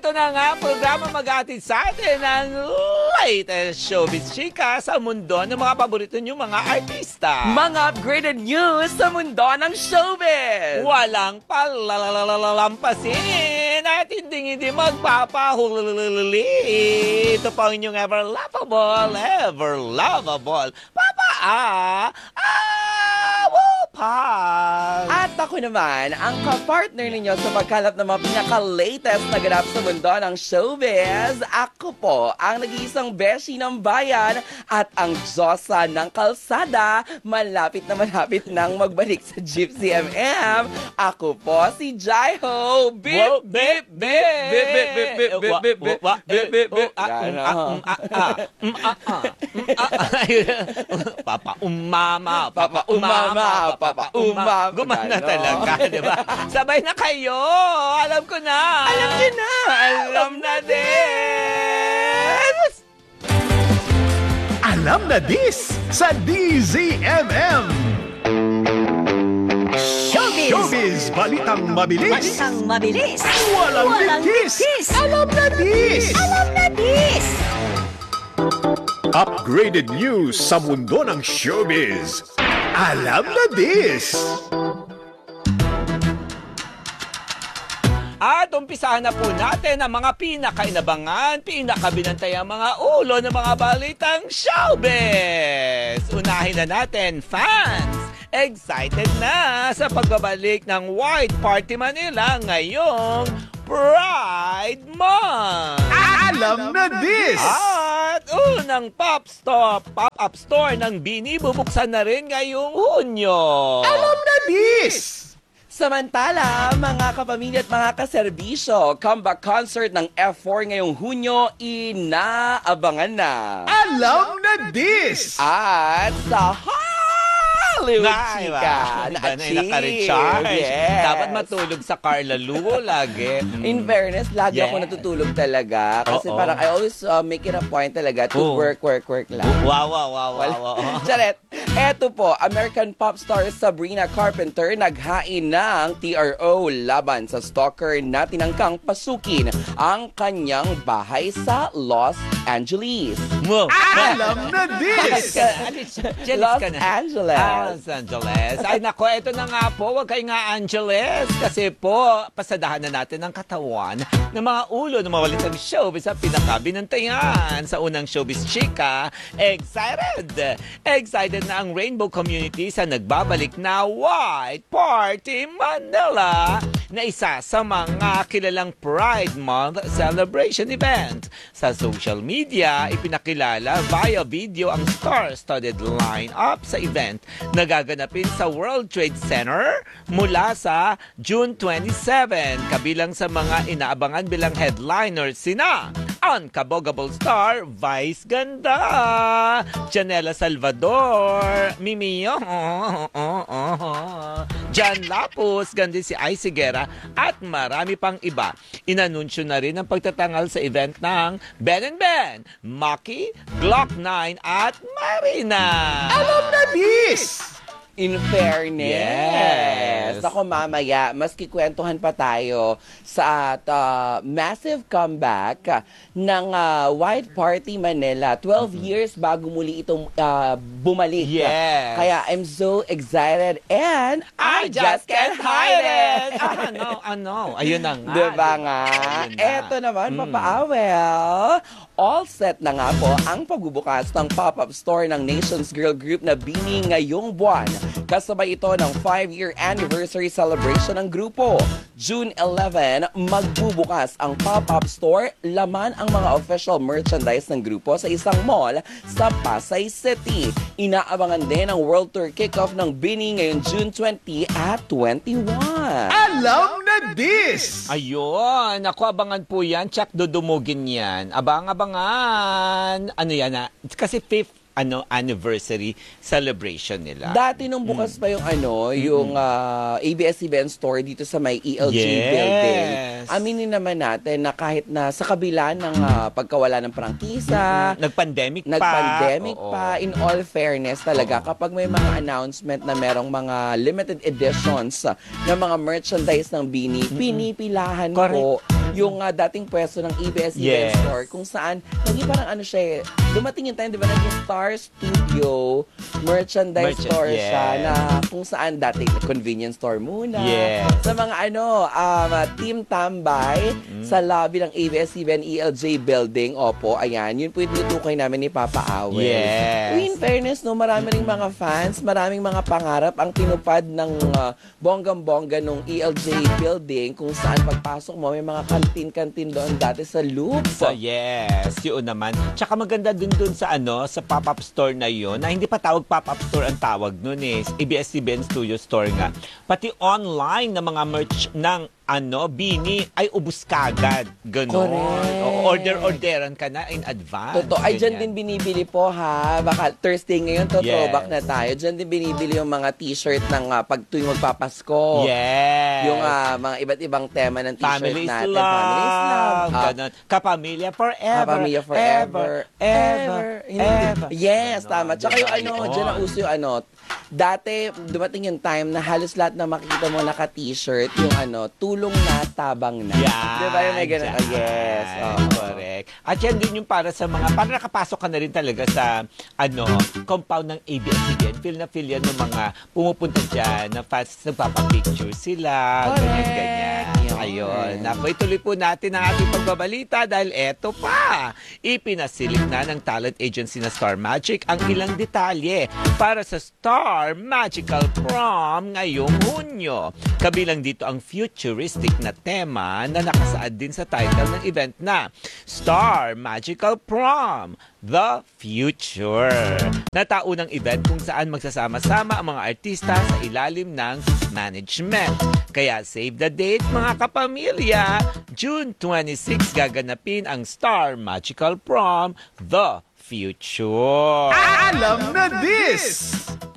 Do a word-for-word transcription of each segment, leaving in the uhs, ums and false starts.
ito na nga ang programa mag-aatid sa atin ng latest showbiz chika sa mundo ng mga paborito niyong mga artista. Mga upgraded news sa mundo ng showbiz. Walang palalampasin at hindi hindi magpapahuli. Ito pa ang inyong ever lovable, ever lovable, Papa Ah! Awopal! At ako naman, ang kapartner ninyo sa pagkalap ng mga pinaka-latest na ganap sa mundo ng showbiz. Ako po, ang nag-iisang beshi ng bayan at ang Diyosa ng kalsada. Malapit na malapit nang magbalik sa Gypsy M M. Ako po si Jaiho. Bip, bip, bip! Bip, bip, bip, bip, bip, bip, bip, bip, bip, bip. Papa umama, Papa umama, Papa umama. Gumana talaga, di ba? Sabay na kayo! Alam ko na! Alam niyo na! Alam na din! Alam na dis sa D Z M M. Showbiz! Showbiz! Balitang mabilis! Balitang mabilis! Walang ligtis! Alam na dis! Alam na dis! Upgraded news sa mundo ng showbiz. Alam na dis! At umpisahan na po natin ang mga pinakainabangan, pinakabinantayang mga ulo ng mga balitang showbiz. Unahin na natin, fans! Excited na sa pagbabalik ng White Party Manila ngayong Pride Month! Alam na dis! At unang pop store, pop-up store ng Bini bubuksan na rin ngayong Hunyo. Alam na dis! Samantala, mga kapamilya at mga kaserbisyo, comeback concert ng F four ngayong Hunyo, inaabangan na. Alam na dis! At sa Hollywood Ay, chika, wow. Iba na yung naka-recharge. Yes. Dapat matulog sa Carla Lugo lagi. In fairness, lagi Yes. ako natutulog talaga. Kasi Oo. parang I always uh, make it a point talaga to Oo. work, work, work lang. Wow, wow, wow, wow, wow. Charet, eto po, American pop star Sabrina Carpenter naghain ng T R O laban sa stalker na tinangkang pasukin ang kanyang bahay sa Los Angeles. Wow. Alam na dis! Alis, jealous Los ka na. Angeles. Ah, Los Angeles. Ay nako, eto na nga po, wag kayo nga Angeles. Kasi po, pasadahan na natin ang katawan ng mga ulo ng mawalitang showbiz sa pinakabinantayan. Sa unang showbiz chika, excited! Excited na ang Rainbow Community sa nagbabalik na White Party Manila na isa sa mga kilalang Pride Month celebration event. Sa social media, ipinakilala via video ang star-studded line-up sa event na gaganapin sa World Trade Center mula sa June twenty-seventh. Kabilang sa mga inaabangan bilang headliners sina Unkabogable Star, Vice Ganda, Janela Salvador, Mimio, John Lapus, gandi si Ai Sigera, at marami pang iba. Inanunsyo na rin ang pagtatangal sa event ng Ben and Ben, Maki, Glock nine at Marina. Alam na dis! In fairness, Yes. ako mamaya, maski kwentuhan pa tayo sa uh, massive comeback ng uh, White Party Manila. twelve mm-hmm. years bago muli itong uh, bumalik. Yes. Kaya I'm so excited and I, just can't hide it. Ah, ano, ano. Ayun na nga. Diba nga? Ayun na. Eto naman, Mm. Papa Awel. All set na nga po ang pagbubukas ng pop-up store ng Nations Girl Group na Bini ngayong buwan. Kasabay ito ng five-year anniversary celebration ng grupo. June eleventh, magbubukas ang pop-up store. Laman ang mga official merchandise ng grupo sa isang mall sa Pasay City. Inaabangan din ang World Tour kickoff ng Bini ngayong June twentieth at twenty-one. Alam na dis! Ayun. Ako, abangan po yan. Tsak dudumugin yan. Abang-abangan. Ano yan na? Kasi fifth ano anniversary celebration nila. Dati nung bukas pa yung ano, yung uh, A B S Event Store dito sa may E L G Yes. building. Aminin naman natin na kahit na sa kabila ng uh, pagkawala ng prangkisa, Nag-pandemic pa. nag-pandemic Oo. pa, in all fairness talaga, kapag may mga announcement na merong mga limited editions uh, ng mga merchandise ng Bini, pinipilahan Correct. ko yung uh, dating pwesto ng A B S Yes. Event Store kung saan naging parang ano siya eh, dumating yung time, di ba, naging Star Studio merchandise Merchant- store yes. siya na kung saan dati convenience store muna. Yes. Sa mga ano, um, uh, Team Tambay sa lobby ng A B S C B N E L J building. Opo, ayan. Yun po yung tinutukoy namin ni Papa Awel. Yes. Uy, in fairness, no, marami ring mga fans, maraming mga pangarap ang tinupad ng uh, bonggang-bongga nung E L J building kung saan pagpasok mo, may mga kantin-kantin doon dati sa loop. So, yes, yun naman. Tsaka maganda din dun sa ano, sa pop-up store na yun, na hindi pa tawag pop-up store ang tawag nun eh. A B S C B N Studio Store nga. Pati online na mga merch ng ano, Bini ay ubus kagad. Ganon. Correct. O, order-orderan ka na in advance. Totoo. Ay, dyan Ganyan. din binibili po ha. Baka Thursday ngayon, to Yes. throwback na tayo. Dyan din binibili yung mga t-shirt ng uh, pag tuwing magpapasko. Yes. Yung uh, mga iba't ibang tema ng t-shirt Family is natin. love. Family is love. Ah, Ganon. Kapamilya forever. Kapamilya forever. Ever. Ever. Yes, Ganon, tama. Tsaka yung diba? ano, Yun. dyan na uso yung ano, dati, dumating yung time na halos lahat na makikita mo naka-t-shirt, yung ano, tulong na, tabang na. Yan. Diba yung may ganun? Yan. Oh, yes. Oh. Correct. At yan din yung para sa mga, para nakapasok ka na rin talaga sa, ano, compound ng A B S C B N. Feel na feel yan ng mga pumupunta dyan, na fast, nagpapapicture sila. Correct. Ganyan, ganyan. Yun. Ayun. Naku, ituloy po natin ang ating pagbabalita dahil eto pa. Ipinasilip na ng talent agency na Star Magic ang ilang detalye para sa Star Magical Prom ngayong Hunyo. Kabilang dito ang futuristic na tema na nakasaad din sa title ng event na Star Magical Prom, The Future. Nataunang event kung saan magsasama-sama ang mga artista sa ilalim ng management. Kaya save the date mga kapamilya. June twenty-sixth gaganapin ang Star Magical Prom, The Future. Alam na this!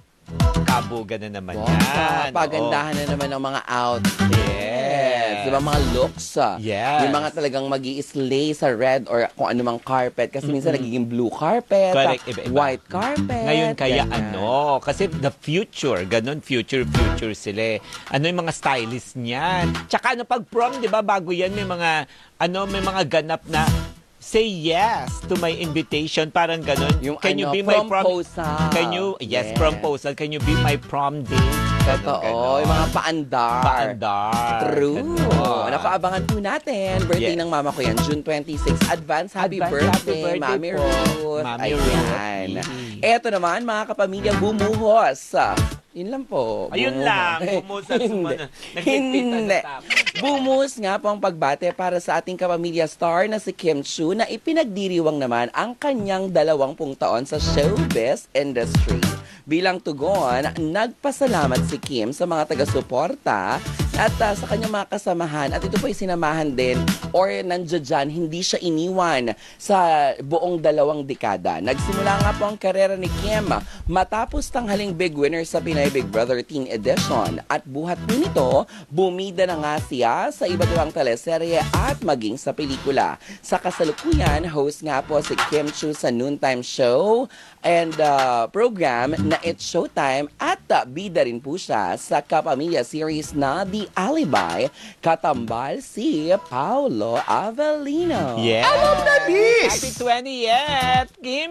Kabuga na naman Wow, yan. pagandahan na naman ng mga outfits. Yes. Diba mga looks? ah. Yes. Yung mga talagang mag slay sa red or kung anumang carpet. Kasi minsan nagiging blue carpet, Correct, ah, iba-iba. white carpet. Ngayon kaya ganyan. ano, kasi the future, ganun, future, future sila. eh. Ano yung mga stylist niyan? Tsaka ano, pag prom, di ba, bago yan, may mga, ano, may mga ganap na, say yes to my invitation, parang ganun. Yung Can you ano, be my prom? promposal. Can you, yes, Yes. proposal. Can you be my prom date? Ganun, Totoo. ganun. Yung mga paandar. Paandar. True. Ganun. Naku, abangan po natin. Birthday Yes. ng mama ko yan, June twenty-sixth. Advance happy Advance birthday, happy birthday Mami po. Ruth. Mami Ayan. Ruth. Eto naman, mga kapamilya, bumuhos. Yun lang po. Ayun Bumuhos. lang. Bumuhos at Hindi. sumana. Nagpipita na Hindi. tap. Bumuhos nga po ang pagbate para sa ating kapamilya star na si Kim Chu na ipinagdiriwang naman ang kanyang dalawampung taon sa showbiz industry. Bilang tugon, nagpasalamat si Kim sa mga taga-suporta at uh, sa kanyang mga kasamahan. At ito po ay sinamahan din or nandiyan dyan, hindi siya iniwan sa buong dalawang dekada. Nagsimula nga po ang karera ni Kim matapos tanghaling big winner sa Pinay Big Brother Teen Edition. At buhat po nito, bumida na nga siya sa iba't ibang teleserye at maging sa pelikula. Sa kasalukuyan, host nga po si Kim Chu sa noontime show and uh, program na It's Showtime at uh, bida rin po siya sa kapamilya series na The Alibi, katambal si Paolo Avellino. Yes! Alam na this! Happy twentieth,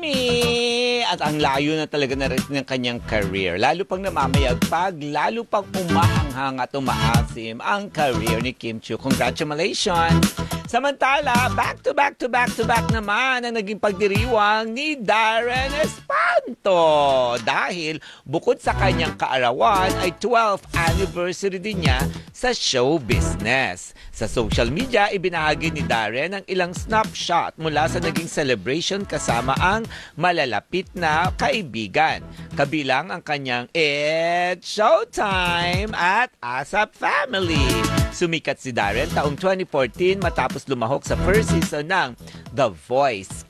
Kimi! At ang layo na talaga na rin ng kanyang career. Lalo pang namamayagpag, lalo pang umaanghang at umaasim ang career ni Kim Chu. Congratulations! Samantala, back to back to back to back naman ang naging pagdiriwang ni Darren Espanto. Dahil bukod sa kanyang kaarawan ay twelfth anniversary din niya sa show business. Sa social media, ibinahagi ni Darren ang ilang snapshot mula sa naging celebration kasama ang malalapit na kaibigan. Kabilang ang kanyang It's Showtime at ASAP Family. Sumikat si Darren taong twenty fourteen matapos lumahok sa first season ng The Voice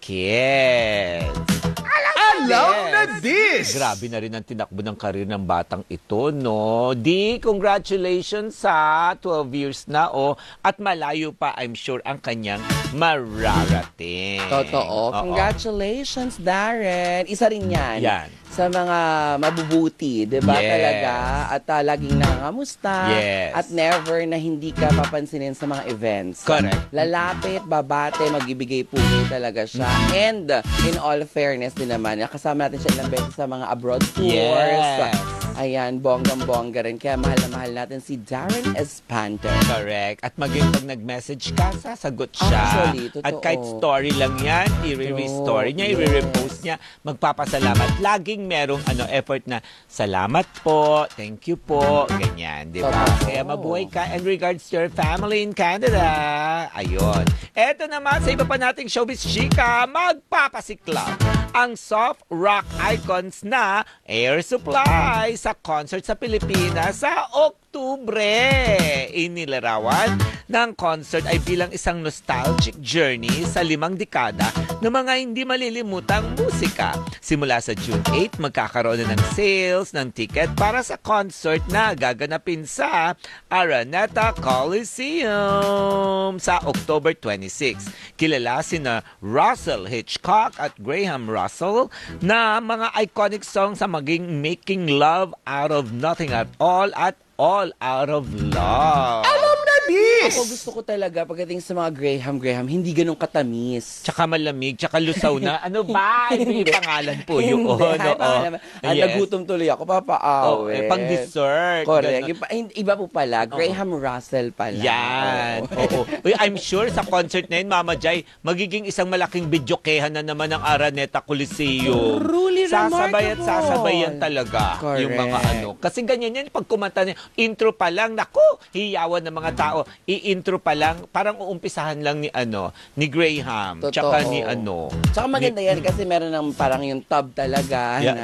Kids. Alam na this! Grabe na rin ang tinakbo ng karir ng batang ito, no? Di, congratulations sa twelve years na, oh. At malayo pa, I'm sure, ang kanyang mararating. Totoo. Oo. Congratulations, Darren. Isa rin yan. Yan. sa mga mabubuti, 'di ba? Yes. Talaga at uh, laging nangangamusta Yes. at never na hindi ka papansinin sa mga events. Correct. Lalapit, babate, magbibigay pugay talaga siya. And uh, in all fairness din naman, kasama natin siya ilang beses sa mga abroad tours. Yes. Ayan, bonggang-bongga rin. Kaya mahal na mahal natin si Darren Espanto. Correct. At maging pag nag-message ka, sasagot siya. Actually, totoo. At kahit story lang yan, i-re-story niya, Yes. i-re-repost niya, magpapasalamat. Laging merong ano effort na, salamat po, thank you po, ganyan, di ba? Totoo. Kaya mabuhay ka and regards to your family in Canada. Ayun. Eto naman, sa iba pa nating showbiz chika, magpapasiklaw ang soft rock icons na Air Supply sa concert sa Pilipinas sa Oktubre. Inilarawan ng concert ay bilang isang nostalgic journey sa limang dekada ng mga hindi malilimutang musika. Simula sa June eighth, magkakaroon na ng sales ng ticket para sa concert na gaganapin sa Araneta Coliseum sa October twenty-sixth. Kilala sina Russell Hitchcock at Graham Russell na mga iconic songs sa maging Making Love Out of Nothing at All at All Out of Love. Alam na this! Ako gusto ko talaga pagdating sa mga Graham, Graham, hindi ganun katamis. Tsaka malamig, tsaka lusaw na. Ano ba? Hindi pangalan po yun. Hindi, ay, pangalan. Ah, Yes. nagutom tuloy ako, papaaw. Oh, eh, pang dessert. Correct. Ganon. Iba, hindi, iba po pala, Graham Russell pala. Yan. Oo. Oo. Uy, I'm sure sa concert na yun, Mama Jai, magiging isang malaking videokehan na naman ng Araneta Coliseum. Truly Sasabayan, remarkable. sasabayan talaga Correct. yung mga ano. Kasi ganyan yan, pag kumanta niya, intro pa lang, naku, hiyawan ng mga tao. I-intro pa lang, parang uumpisahan lang ni ano, ni Graham. Totoo. Tsaka ni ano. Tsaka maganda yan kasi meron ng parang yung tub talaga. Yeah. Na,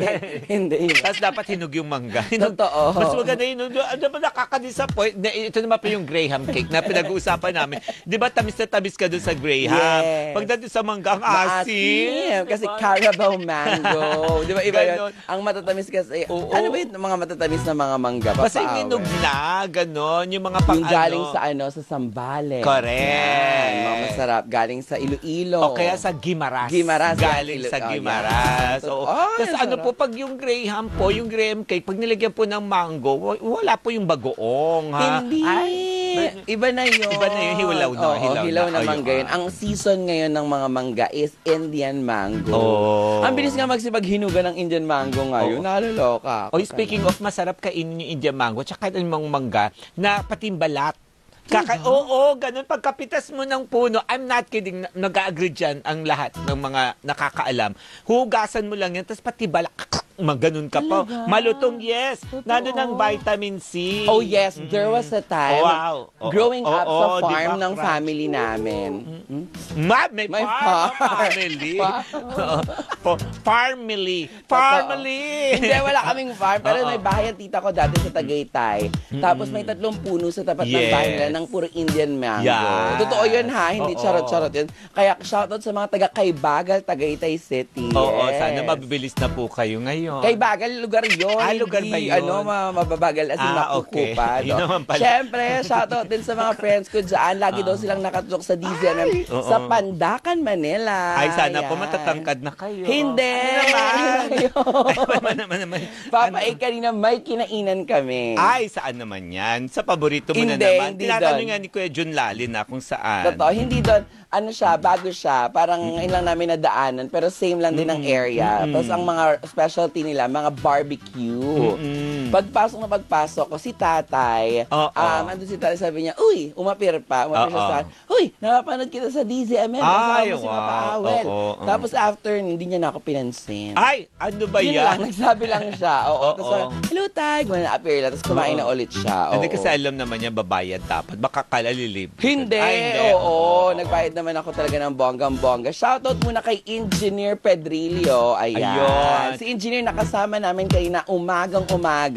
hindi. Tapos dapat hinug yung mangga. Hinug- Totoo. Mas maganda yun. Ano ba nakaka-disappoint? Na, ito naman pa yung Graham cake na pinag-uusapan namin. Di ba tamis na tamis ka doon sa Graham? Yes. Pagdating sa mangga, ang Maasim. asim. Kasi Diba? Carabao mango. Di ba iba yun? Ganon. Ang matatamis kasi, Oo. ano ba yun? Mga matatamis na mga mangga? Basta Papaaw, inog eh. na, ganon. Yung mga pang Yung galing ano. sa ano, sa Sambales. Correct. Yan, mga masarap. Galing sa Iloilo. O kaya sa Gimaras. Gimaras. Galing Ilo- sa oh, Gimaras. yan. Oo. Ay, Tapos ang ano sarap. po, pag yung Graham po, yung Graham cake, pag nilagyan po ng mango, wa- wala po yung bagoong, ha? Hindi. Ay, Iba na yun. Iba na yun, hilaw na, Oo, hilaw hilaw na. na Ayun, mangga yun. ah. Ang season ngayon ng mga mangga is Indian mango. Oh. Ang bilis nga magsipaghinugan ng Indian mango ngayon. Oo. Naloloka ako. Oy, speaking of masarap kainin yung Indian mango, tsaka yung mangga na patimbalat. Kaka Oo, ganun. Pagkapitas mo ng puno, I'm not kidding, na- nag-agree dyan ang lahat ng mga nakakaalam. Hugasan mo lang yan, tapos patibalak, maganon ka pa. Talaga? Malutong, yes. Totoo. Nandun ang vitamin C. Oh yes, there was a time Wow. Oo. growing Oo, up sa oo, di farm ba, ng Franz? family namin. Hmm? Ma, may, May farm, farm. family. Farm. Oo. Po- Farmily. Farmily. Hindi, wala kaming farm. Pero Oo. may bahay ang tita ko dati sa Tagaytay. Tapos may tatlong puno sa tapat ng Yes. bahay nila ng puro Indian mango. Yes. Totoo yun ha, hindi Oo. charot-charot yun. Kaya shoutout sa mga taga Kaybagal, Tagaytay City. Oo, Yes. sana mabibilis na po kayo ngayon. Kaybagal, lugar yun. Ah, lugar ba hindi, yun? Ano, ma- mababagal as in Ah, okay. makukupad. Yun naman pala. Siyempre, shoutout din sa mga friends ko dyan. Lagi daw silang nakatutok sa D Z M M oo. sa Pandakan, Manila. Ay, sana po Ayan. matatangkad na kayo. Hindi. Ano naman? Ayun. Ay, naman, naman, naman. Papa, Ano? eh, kanina may kinainan kami. Ay, saan naman yan? Sa paborito mo na Hindi, naman. hindi Tinatanong doon. nga ni Kuya Jun Lali na kung saan. Totoo, hindi doon. Ano siya, bago siya. Parang ngayon lang namin nadaanan, pero same lang din ang area. Tapos ang mga specialty nila, mga barbecue. Mm-mm. Pagpasok na pagpasok ko, si tatay, Oo. um, andun si tatay, sabi niya, uy, umapir pa. Umapir siya Oo. sa akin. Uy, napapanood kita sa D Z M M. Ay, Kasama mo si wow. Papa Awel. Oo, oo. Tapos after, hindi niya na ako pinansin. Ay, ano ba Yun yan? lang, nagsabi lang siya. Oo. Oo. Tapos, parang, hello, tay. Gumana appear lang. Tapos kumain na Oo. ulit siya. Hindi Oo. kasi alam naman niya babayad dapat. Baka kalalilib. Hindi, Ay, oo. Nagbayad naman ako talaga ng bonggang-bongga. Shoutout muna kay Engineer Pedrillo. Ayan. Ayun. Si Engineer nakasama namin kanina umagang-umaga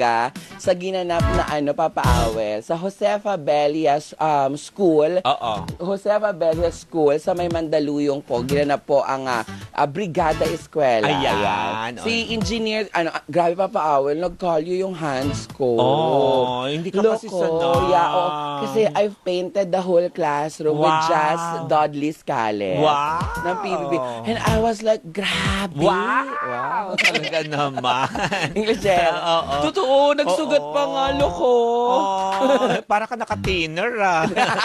talaga sa ginanap na ano, papaawel. Sa Josefa Bellias um, School. Oo. Josefa Bellias School sa may Mandaluyong po. Ginanap po ang uh, uh, Brigada Eskwela. Ayan. Si engineer, ano, ah, grabe papaawel, nag-kalyo yung hands ko. Oh, hindi ka kasi Loko. sanay. Yeah, oh, kasi I've painted the whole classroom with Wow. just Dudley Scales. Wow. Ng P B B. And I was like, grabe. Wow! Wow. Talaga naman. English eh. Oo. Totoo, nagsugat Oo. pa nga, loko. Oh, para ka naka-thinner, ah.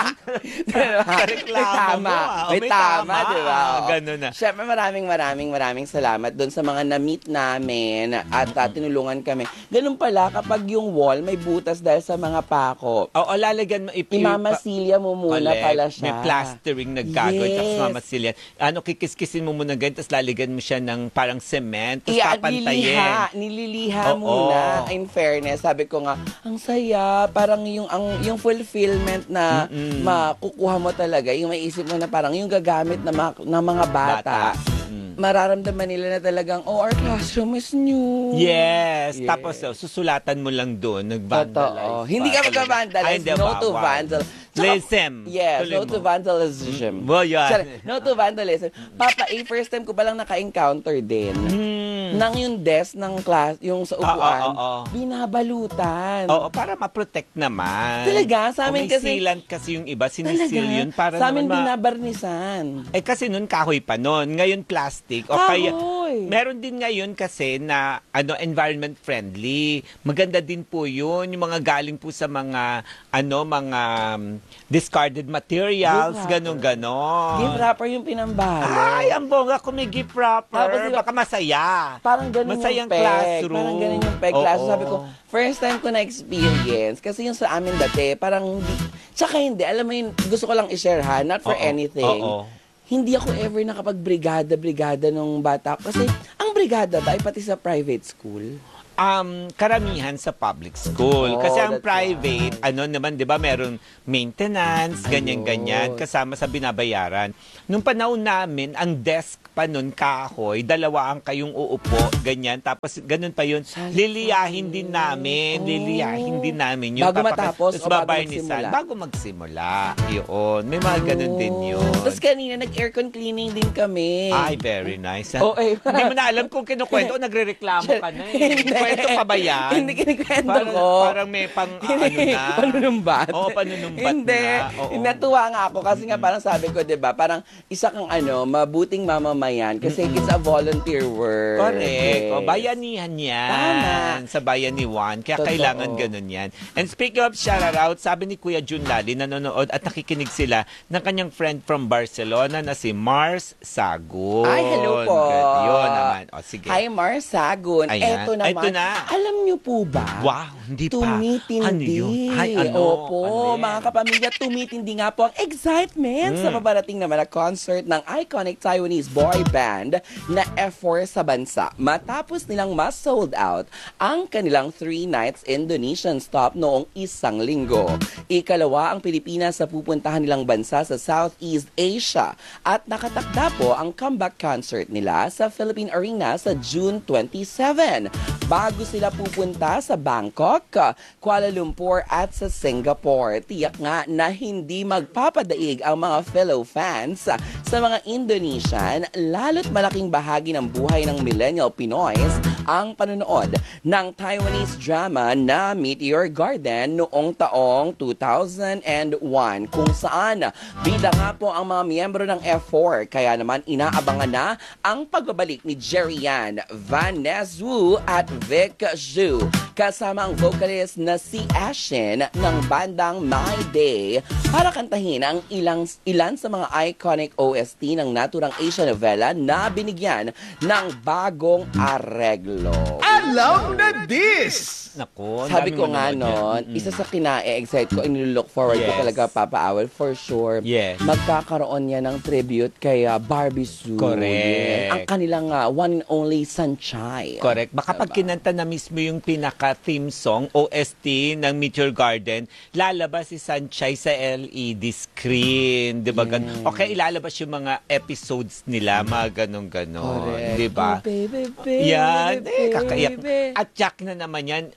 may reklamo tama. mo, ah. Oh, May, may tama, tama. di ba? Oo. Ganun na. Siyempre, maraming maraming maraming salamat doon sa mga na-meet namin at uh, tinulungan kami. Ganun pala, kapag yung wall may butas dahil sa mga pako, Oo, lalagyan mo. If you- imamasilya mo muna Correct. pala siya. May plastering na gagawin, Yes. tapos mamasilyan. Ano, kikiskisin mo muna ganyan, tapos lalagyan mo siya ng parang cement, tapos Iya, papantayin. nililiha, nililiha Oo. muna. In fairness, sabi ko nga, ang saya, parang yung ang yung fulfillment na Mm-mm. makukuha mo talaga, yung maisip mo na parang yung gagamit na ma- ng mga bata. Mm. Mararamdaman nila na talagang, oh, our classroom is new. Yes. Yes. Tapos, oh, susulatan mo lang doon, nag-vandalize. Totoo. pa Hindi ka talaga. Ay, mag-vandalize. hindi, No to bawal. vandal. Tsaka- Lism. Yes, Tuloy no mo. to vandalism. Well, yan. Sorry, no to vandalism. Papa, eh, first time ko palang naka-encounter din. Hmm. Nang yung desk ng class, yung sa Oo, upuan, oo, oo. binabalutan. Oo, para ma-protect naman. Talaga? Sa amin O may kasi- sealant kasi yung iba, Talaga? sinisil yun. Para sa amin naman ma- binabarnisan. Eh kasi nun kahoy pa nun. Ngayon plastic. O Kahoy. kaya meron din ngayon kasi na ano environment friendly. Maganda din po 'yun, yung mga galing po sa mga ano mga um, discarded materials, Gift ganun ganon. Gift wrapper yung pinambalot. Ay, ang bongga kung may gift wrapper. Tapos diba- Baka masaya. Parang ganun Masayang yung peg. classroom. Parang ganun yung peg Oo. classroom. Sabi ko, first time ko na-experience. Kasi yung sa amin dati, parang hindi. Tsaka hindi. Alam mo yun, gusto ko lang i-share ha. Not for Oo. anything. Oo. Hindi ako ever nakapag-brigada-brigada nung bata. Kasi ang brigada ba ay pati sa private school? Um, karamihan sa public school. Oh, Kasi ang that's private, ano naman, di ba, meron maintenance, ganyan-ganyan, Ayun. kasama sa binabayaran. Nung panahon namin, ang desk pa nun, kahoy, dalawaan kayong uupo, ganyan, tapos ganun pa yun. Liliyahin din namin, Oh. liliyahin din namin yun. Bago Papaka- matapos tapos o bago babarnisan. magsimula? Bago magsimula. Yun. May mga ganun din yun. Tapos kanina, nag-aircon cleaning din kami. Ay, very nice. Oh, eh. Hindi mo na alam kung kinukwento o nagre-reklamo ka na eh. Kwento pa ba yan? Hindi kinikwento Parang, ko. parang may pang ah, ano na. Panunumbat. Oo, panunumbat Hindi. na. Oo. Natuwa nga ako kasi nga parang sabi ko, 'di ba? Parang isa kang ano, mabuting mamamayan kasi it's a volunteer work. Correct. Yes. O, bayanihan yan. Tama. Sa bayaniwan. Kaya Totoo. kailangan ganun yan. And speaking of shout-out, sabi ni Kuya Jun Lali, nanonood at nakikinig sila ng kanyang friend from Barcelona na si Mars Sagun. Ay, hello po. Yun naman. O, sige. Hi, Mars Sagun. Ayan. Eto naman. Eto na. Alam niyo po ba? Wow, hindi pa. Tumitindi. Ano yun? Ay, ano? Opo, Ano yan? mga kapamilya, tumitindi nga po ang excitement Mm. sa paparating naman na concert ng iconic Taiwanese boy band na F four sa bansa. Matapos nilang ma-sold out ang kanilang three nights Indonesian stop noong isang linggo. Ikalawa ang Pilipinas sa pupuntahan nilang bansa sa Southeast Asia at nakatakda po ang comeback concert nila sa Philippine Arena sa June twenty-seven. Bago sila pupunta sa Bangkok, Kuala Lumpur at sa Singapore. Tiyak nga na hindi magpapadaig ang mga fellow fans sa mga Indonesian, lalo't malaking bahagi ng buhay ng millennial Pinoys ang panonood ng Taiwanese drama na Meteor Garden noong taong two thousand one, kung saan bida nga po ang mga miyembro ng F four. Kaya naman inaabangan na ang pagbabalik ni Jerry Yan, Vanessa Wu at Vic Zhu kasama ang vocalist na si Ashin ng bandang My Day para kantahin ang ilang ilan sa mga iconic O S T ng naturang Asia novela na binigyan ng bagong areglo. Alam na this! Naku, ang Sabi daming ko nga manonood yan. noon, Mm-mm. isa sa kina-excite ko, inilook forward ko Yes. talaga, Papa Awal, for sure. Yes. Magkakaroon yan ng tribute kay uh, Barbie Sue. Correct. Yes. Ang kanilang uh, one and only Sanchay. Correct. Baka pag kinanta na mismo yung pinaka-theme song, O S T ng Meteor Garden, lalabas si Sanchay sa L E D screen. Di ba? Gan- O kaya ilalabas yung mga episodes nila, mga ganong-ganon. Correct. Di ba? Oh, baby, baby, Yan. Eh, baby. kakaiyak. At yak na naman yan.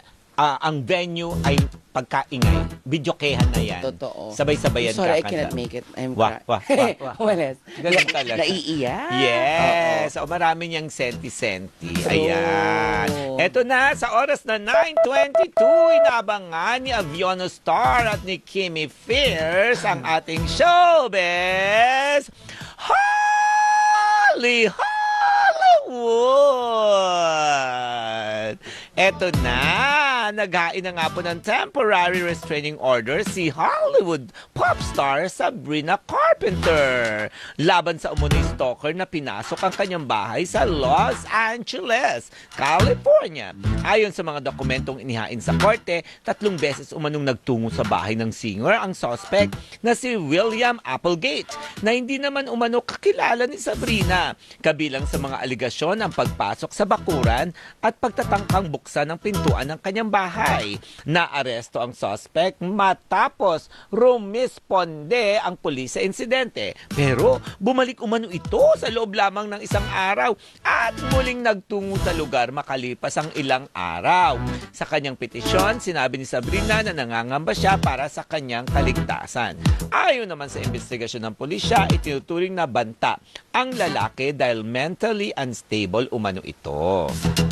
ah, ang venue ay pagkaingay. Videokehan na yan. Totoo. Sabay-sabayan Sorry, I kakanta. cannot make it. I'm Wah, cry- wah, wah, wah. Walas. Ganun talaga. Naiiyak. Yes. So, marami niyang senti-senti. Ayan. Eto na, sa oras na nine twenty-two, inaabangan ni Aviano Star at ni Kimmy Fierce ang ating showbiz. Holly Hollywood! Eto na, naghain na nga po ng temporary restraining order si Hollywood pop star Sabrina Carpenter laban sa umunoy stalker na pinasok ang kanyang bahay sa Los Angeles, California. Ayon sa mga dokumentong inihain sa korte, tatlong beses umanong nagtungo sa bahay ng singer ang suspect na si William Applegate na hindi naman umano kakilala ni Sabrina. Kabilang sa mga aligasyon ang pagpasok sa bakuran at pagtatangkang buksan ng pintuan ng kanyang bahay. Naaresto ang suspect matapos rumisponde ang pulis sa insidente. Pero bumalik umano ito sa loob lamang ng isang araw at muling nagtungo sa lugar makalipas ang ilang araw. Sa kanyang petisyon, sinabi ni Sabrina na nangangamba siya para sa kanyang kaligtasan. Ayon naman sa investigasyon ng pulisya, itinuturing na banta ang lalaki dahil mentally unstable umano ito.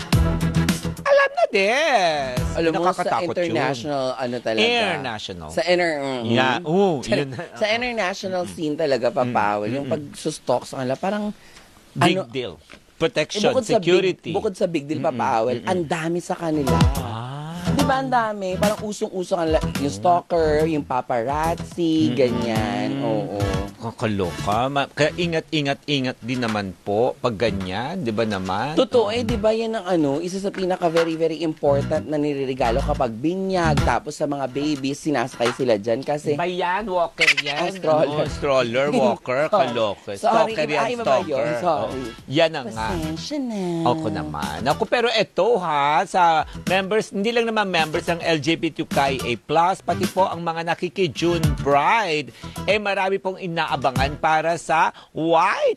Alam na, Des! Alam mo, sa Nakakatakot yun. international, ano talaga? International. Sa inter... mm, Yeah. Oo, sa, yun. sa international scene talaga, papawal. Yung pag-sustalk sa kanila, parang... Big ano, deal. eh, Protection, bukod security. Sa big, bukod sa big deal, papawal, ang dami sa kanila. Ah. Di ba ang dami? Parang usong-usong ang la- yung stalker, yung paparazzi, ganyan. Oo. Kakaloka. Ma- Kaya ingat-ingat-ingat din naman po pag ganyan. Di ba naman? Totoo eh, di ba yan ang ano, isa sa pinaka very very important na nireregalo kapag binyag, tapos sa mga babies, sinasakay sila dyan kasi... Ba yan? Walker yan? Ah, stroller. Oo, stroller, walker, kaloka. Sorry, Stalker iba- yan, ay, iba ba yun? stalker. Sorry. Oo. Yan ang nga. Pasensya na. Ako naman. Ako, pero eto ha, sa members, hindi lang naman members ng L G B T Q I A plus, pati po ang mga nakiki-June Bride, eh marami pong inaabangan para sa White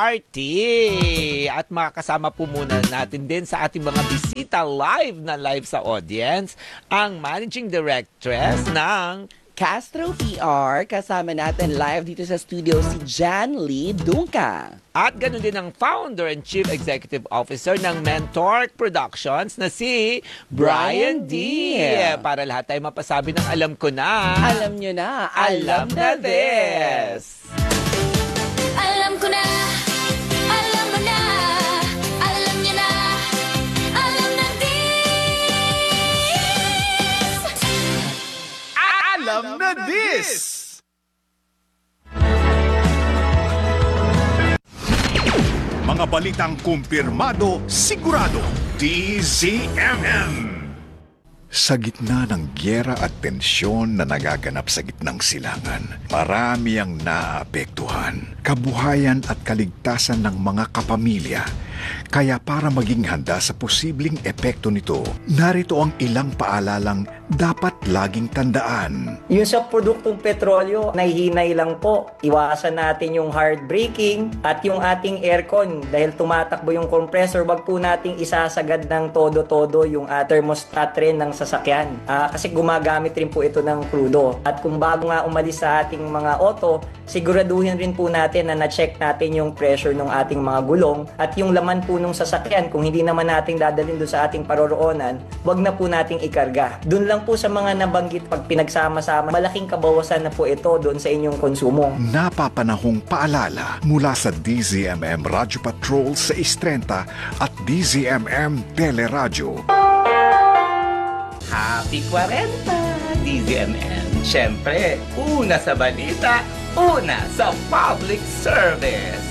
Party. At makakasama po muna natin din sa ating mga bisita live na live sa audience, ang Managing Directress ng Castro P R, kasama natin live dito sa studio si Jan Lee Dunca. At ganoon din ang founder and chief executive officer ng Mentor Productions na si Brian D. Para lahat tayo mapasabi ng alam ko na. Alam nyo na, alam na this! Alam ko na, alam mo na, alam niya na, alam na this! Alam na this! Mga balitang kumpirmado, sigurado, D Z M M. Sa gitna ng gyera at tensyon na nagaganap sa gitnang silangan, marami ang naapektuhan, kabuhayan at kaligtasan ng mga kapamilya. Kaya para maging handa sa posibleng epekto nito, narito ang ilang paalalang dapat laging tandaan. Yung sa produktong petrolyo, nahihinay lang po. Iwasan natin yung hard braking at yung ating aircon. Dahil tumatakbo yung compressor, wag po nating isasagad ng todo-todo yung uh, thermostat rin ng sasakyan. Uh, kasi gumagamit rin po ito ng crudo. At kung bago nga umalis sa ating mga auto, siguraduhin rin po natin na na-check natin yung pressure ng ating mga gulong at yung laman po nung sasakyan. Kung hindi naman nating dadalhin doon sa ating paroroonan, wag na po nating ikarga. Doon lang po sa mga nabanggit, pag pinagsama-sama, malaking kabawasan na po ito doon sa inyong konsumo. Napapanahong paalala mula sa D Z M M Radyo Patrol sa Istrenta at D Z M M Teleradyo. Happy forty, D Z M M. Siyempre, una sa balita, una sa public service.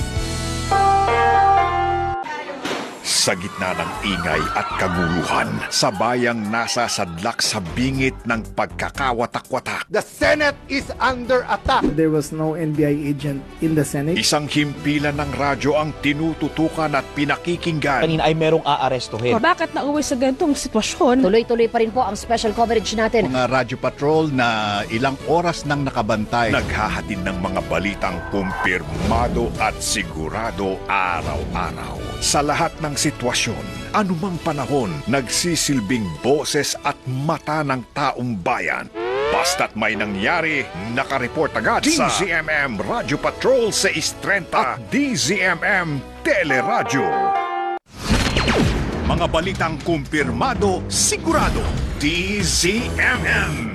Sa gitna ng ingay at kaguluhan, sa bayang nasa sadlak sa bingit ng pagkakawatak-watak, The Senate is under attack. There was no N B I agent in the Senate. isang himpilan ng radyo ang tinututukan at pinakikinggan. Kanina ay merong aarestuhin. Bakit nauwi sa ganitong sitwasyon? Tuloy-tuloy pa rin po ang special coverage natin. Mga radyo patrol na ilang oras nang nakabantay, naghahatid ng mga balitang kumpirmado at sigurado araw-araw. Sa lahat ng sitwasyon, anumang panahon, nagsisilbing boses at mata ng taong bayan. Basta't may nangyari, nakareport agad sa D Z M M Radio Patrol six thirty at D Z M M Teleradyo. Mga balitang kumpirmado, sigurado. D Z M M.